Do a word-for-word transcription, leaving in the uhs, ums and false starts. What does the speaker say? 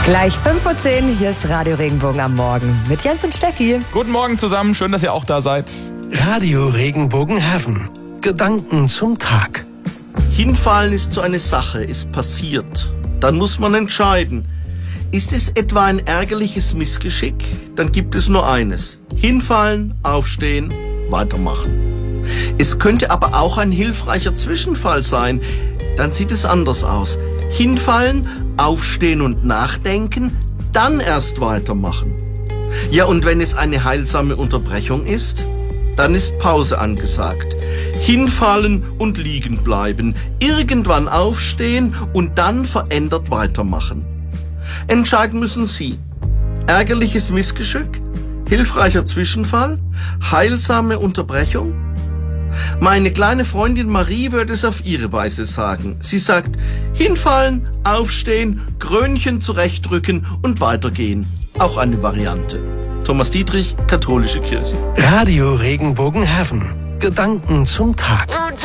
Gleich fünf Uhr zehn, hier ist Radio Regenbogen am Morgen mit Jens und Steffi. Guten Morgen zusammen, schön, dass ihr auch da seid. Radio Regenbogen Heaven. Gedanken zum Tag. Hinfallen ist so eine Sache, ist passiert. Dann muss man entscheiden. Ist es etwa ein ärgerliches Missgeschick? Dann gibt es nur eines. Hinfallen, aufstehen, weitermachen. Es könnte aber auch ein hilfreicher Zwischenfall sein. Dann sieht es anders aus. Hinfallen, aufstehen und nachdenken, dann erst weitermachen. Ja, und wenn es eine heilsame Unterbrechung ist, dann ist Pause angesagt. Hinfallen und liegen bleiben, irgendwann aufstehen und dann verändert weitermachen. Entscheiden müssen Sie. Ärgerliches Missgeschick? Hilfreicher Zwischenfall? Heilsame Unterbrechung? Meine kleine Freundin Marie würde es auf ihre Weise sagen. Sie sagt, hinfallen, aufstehen, Krönchen zurechtdrücken und weitergehen. Auch eine Variante. Thomas Dietrich, Katholische Kirche. Radio Regenbogen Heaven. Gedanken zum Tag.